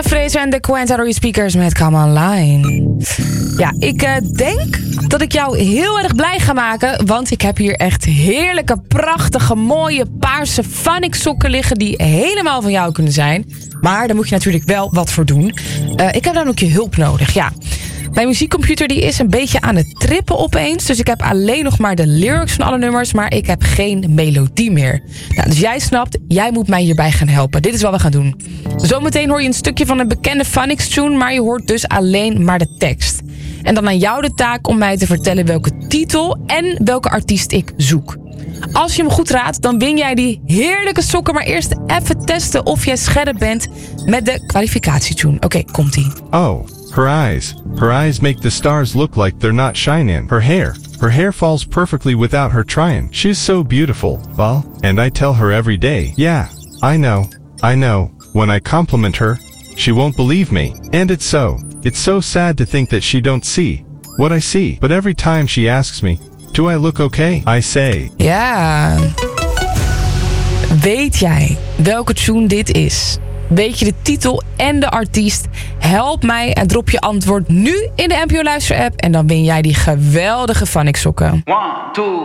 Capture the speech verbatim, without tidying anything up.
Fraser en de Quintana Speakers met Come Online. Ja, ik uh, denk dat ik jou heel erg blij ga maken. Want ik heb hier echt heerlijke, prachtige, mooie, paarse Funnic sokken liggen die helemaal van jou kunnen zijn. Maar daar moet je natuurlijk wel wat voor doen. Uh, ik heb dan ook je hulp nodig, ja. Mijn muziekcomputer die is een beetje aan het trippen opeens. Dus ik heb alleen nog maar de lyrics van alle nummers. Maar ik heb geen melodie meer. Nou, dus jij snapt, jij moet mij hierbij gaan helpen. Dit is wat we gaan doen. Zometeen hoor je een stukje van een bekende Funnic tune. Maar je hoort dus alleen maar de tekst. En dan aan jou de taak om mij te vertellen welke titel en welke artiest ik zoek. Als je hem goed raadt, dan win jij die heerlijke sokken. Maar eerst even testen of jij scherp bent met de kwalificatietune. Oké, okay, komt-ie. Oh. Her eyes. Her eyes make the stars look like they're not shining. Her hair. Her hair falls perfectly without her trying. She's so beautiful, well, and I tell her every day. Yeah, I know, I know. When I compliment her, she won't believe me. And it's so. It's so sad to think that she don't see what I see. But every time she asks me, do I look okay? I say. Ja. Weet jij welke tune dit is? Weet je de titel en de artiest? Help mij en drop je antwoord nu in de N P O Luister app. En dan win jij die geweldige Funnic sokken. One, two.